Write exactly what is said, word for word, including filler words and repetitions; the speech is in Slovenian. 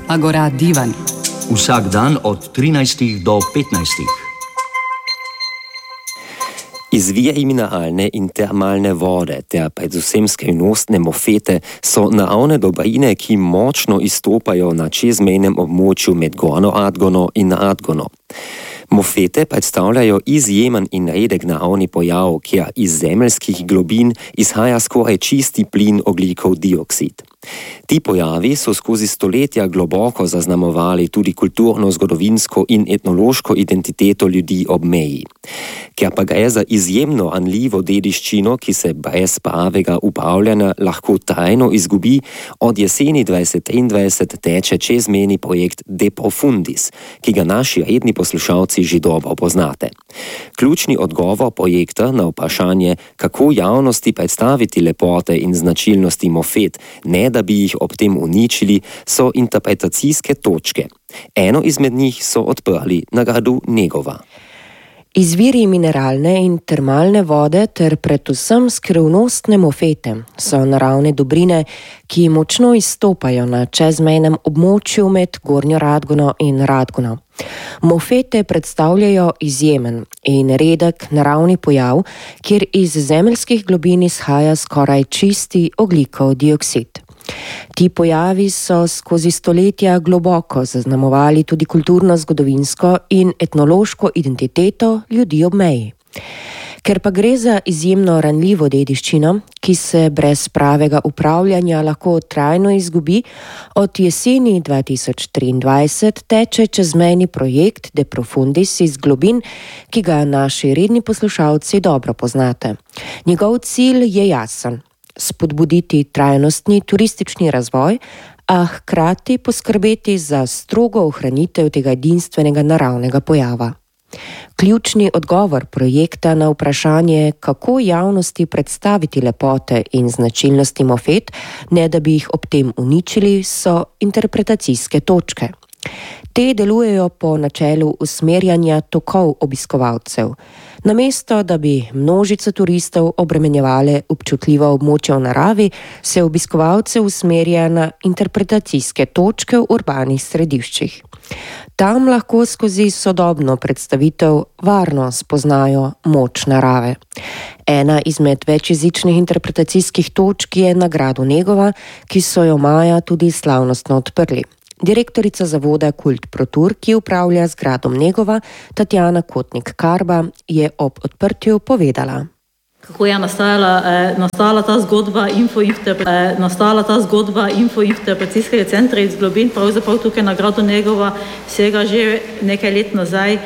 Agora Divan. Vsak dan od trinajstih do petnajstih. Izviri mineralne in termalne vode ter predvsem skrivnostne mofete so naravne dobrine, ki močno izstopajo na čezmejnem območju med Gornjo Radgono in Radgono. Mofete predstavljajo izjemen in redek naravni pojav, kjer iz zemeljskih globin izhaja skoraj čisti plin ogljikov dioksid. Ti pojavi so skozi stoletja globoko zaznamovali tudi kulturno, zgodovinsko in etnološko identiteto ljudi ob meji. Ker pa gre za izjemno ranljivo dediščino, ki se brez pravega upravljanja lahko trajno izgubi, od jeseni dvajset triindvajset teče čezmejni projekt De Profundis, ki ga naši redni poslušalci že dobro poznate. Ključni odgovor projekta na vprašanje, kako javnosti predstaviti lepote in značilnosti mofet, ne da bi jih ob tem uničili, so interpretacijske točke. Eno izmed njih so odprli na gradu Negova. Izviri mineralne in termalne vode ter predvsem skrivnostne mofete so naravne dobrine, ki močno izstopajo na čezmejnem območju med Gornjo Radgono in Radgono. Mofete predstavljajo izjemen in redek naravni pojav, kjer iz zemeljskih globin izhaja skoraj čisti ogljikov dioksid. Ti pojavi so skozi stoletja globoko zaznamovali tudi kulturno, zgodovinsko in etnološko identiteto ljudi ob meji. Ker pa gre za izjemno ranljivo dediščino, ki se brez pravega upravljanja lahko trajno izgubi, od jeseni dva tisoč triindvajset teče čezmejni projekt De Profundis iz globin, ki ga naši redni poslušalci dobro poznate. Njegov cilj je jasen: spodbuditi trajnostni turistični razvoj, a hkrati poskrbeti za strogo ohranitev tega edinstvenega naravnega pojava. Ključni odgovor projekta na vprašanje, kako javnosti predstaviti lepote in značilnosti mofet, ne da bi jih ob tem uničili, so interpretacijske točke. Te delujejo po načelu usmerjanja tokov obiskovalcev. Namesto, da bi množice turistov obremenjevale občutljiva območja v naravi, se obiskovalce usmerja na interpretacijske točke v urbanih središčih. Tam lahko skozi sodobno predstavitev varno spoznajo moč narave. Ena izmed večjezičnih interpretacijskih točk je na gradu Negova, ki so jo maja tudi slavnostno odprli. Direktorica zavoda Kult Pro Tour, ki upravlja z gradom Negova, Tatjana Kotnik-Karba, je ob odprtju povedala. Kako je nastajala, eh, nastala ta zgodba infointerpretacijskega eh, nastala ta zgodba infointerpretacijskega centra iz globin, pravzaprav tukaj na gradu Negova, vsega že nekaj let nazaj.